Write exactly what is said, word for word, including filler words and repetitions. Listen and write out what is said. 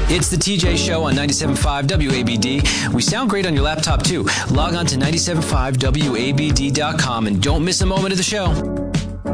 It's the T J Show on ninety-seven point five W A B D. We sound great on your laptop, too. Log on to ninety-seven point five W A B D dot com and don't miss a moment of the show.